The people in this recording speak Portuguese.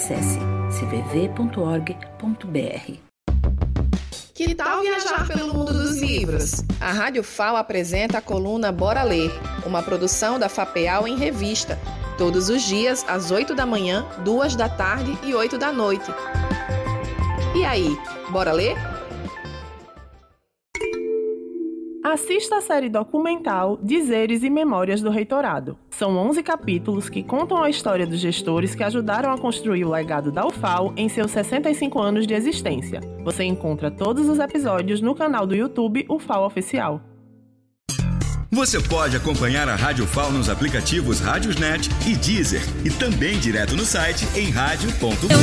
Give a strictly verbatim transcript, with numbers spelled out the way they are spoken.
Acesse c v v ponto org ponto b r. Que tal viajar pelo mundo dos livros? A Rádio F A O apresenta a coluna Bora Ler, uma produção da FAPEAL em revista, todos os dias às oito da manhã, duas da tarde e oito da noite. E aí, bora ler? Assista a série documental Dizeres e Memórias do Reitorado. São onze capítulos que contam a história dos gestores que ajudaram a construir o legado da U F A O em seus sessenta e cinco anos de existência. Você encontra todos os episódios no canal do YouTube U F A O Oficial. Você pode acompanhar a Rádio F A O nos aplicativos Rádiosnet e Deezer e também direto no site em rádio ponto f a o.